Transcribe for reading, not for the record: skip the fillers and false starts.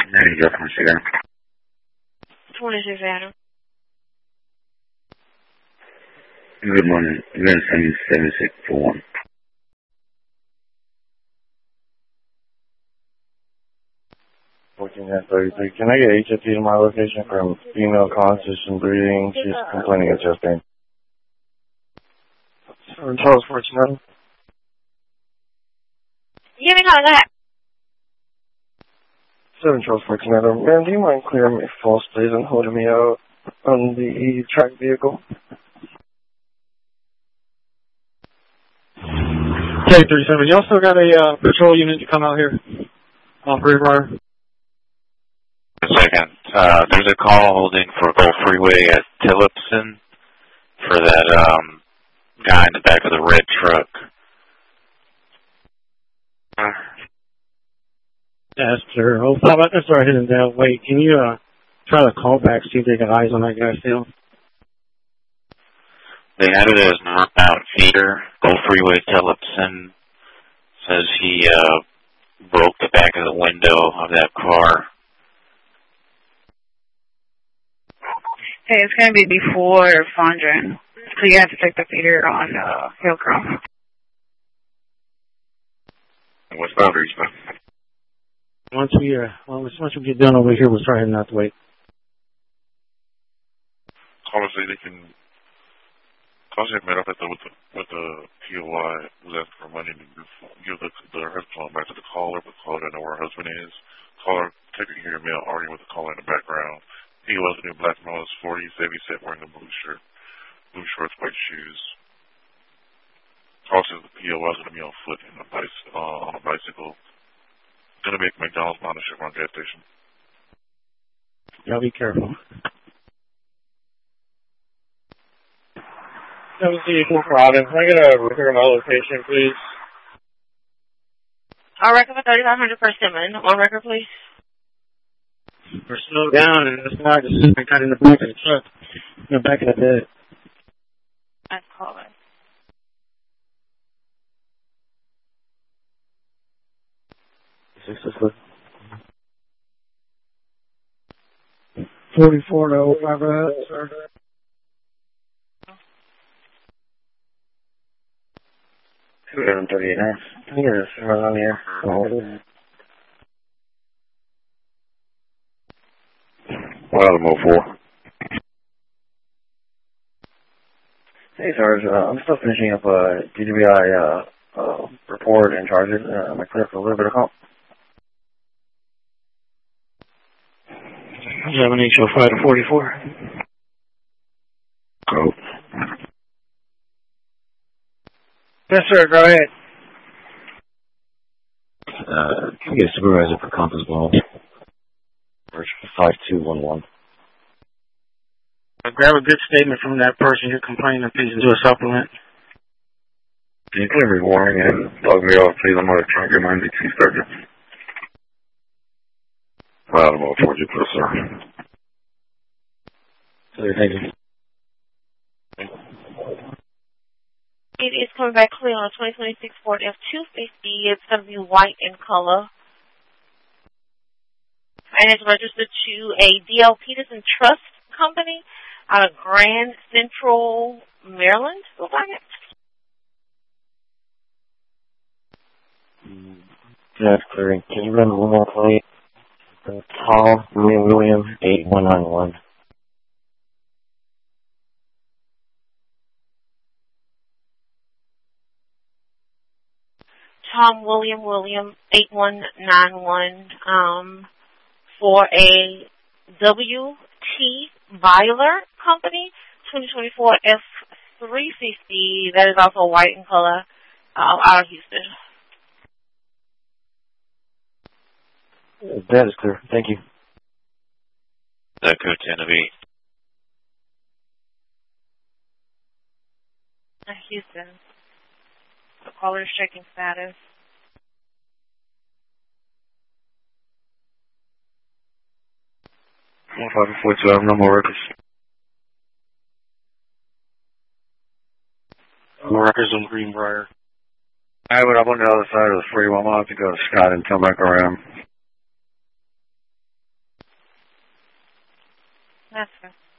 There you go, 26 Adam. 26 Adam. Good morning. You're going to send me 7641. Can I get HFT to my location from female conscious and breathing? She's complaining of chest pain. 7 Charles 14. Give me a call, go ahead. 7 Charles 14. Ma'am, do you mind clearing me false, please, and holding me out on the track vehicle? K37, y'all still got a patrol unit to come out here on Greenbrier? A second. There's a call holding for Gulf Freeway at Tillotson for that guy in the back of the red truck. Yes, sir. Oh, how about this right here now? Wait, can you try to call back, see if they got eyes on that guy still? They had it as northbound feeder. Gulf Freeway Tillotson says he broke the back of the window of that car. Hey, it's going to be before Fondren, so you have to take the feeder on Hillcroft. What's boundaries, man? Once we get done over here, we'll start heading out the way. Obviously, they can. Constantly met up with the POI was asking for money to give the husband phone back to the caller, but the caller doesn't know where her husband is. Caller taking here a male arguing with the caller in the background. He was in black nose, 40, 77, wearing a blue shirt, blue shorts, white shoes. Also, the POI was going to be on foot in on a bicycle. Going to make McDonald's on the Chevron gas station. Y'all be careful. 734 Robin, can I get a record of my location, please? I'll record for 3500 per Simmons. One record, please. We're slowed down, and that's why I just got in the back of the truck, in the back of the bed. That's calling. Successful. 44 to 05 ahead, sir. Can you get a camera on here? Well, 4. Hey, Sarge, I'm still finishing up a DWI report and charges. Am I clear for a little bit of help? You have an HO5 to 44. Go. Yes, sir, go ahead. Can we get a supervisor for comp as well? 5211. Grab a good statement from that person you're complaining and please do a supplement. Can you put every warning and log me off, please? I'm going to try and get my NBT started. Well, I'm going to forward you, sir. Sorry, thank you. It is coming back clear on a 2026 Ford F-250. It's going to be white in color. And it's registered to a D.L. Peterson Trust Company out of Grand Central, Maryland. Look like it. That's clearing. Can you run one more plate? Tom William 8191. Tom William 8191 for a W.T. Byler Company 2024 F-350 that is also white in color out of Houston. That is clear. Thank you. That could tend to be. Houston. The caller is checking status. I have no more records. No records on Greenbrier. I would up on the other side of the freeway. I'm going to have to go to Scott and come back around. That's fine.